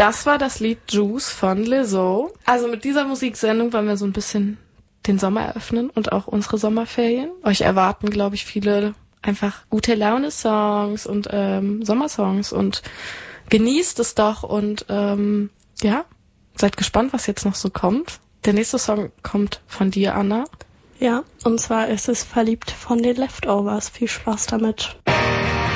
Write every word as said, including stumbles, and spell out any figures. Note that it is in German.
Das war das Lied Juice von Lizzo. Also mit dieser Musiksendung wollen wir so ein bisschen den Sommer eröffnen und auch unsere Sommerferien. Euch erwarten, glaube ich, viele einfach gute Laune-Songs und ähm, Sommersongs und genießt es doch und ähm, ja, seid gespannt, was jetzt noch so kommt. Der nächste Song kommt von dir, Anna. Ja, und zwar ist es Verliebt von den Leftovers. Viel Spaß damit.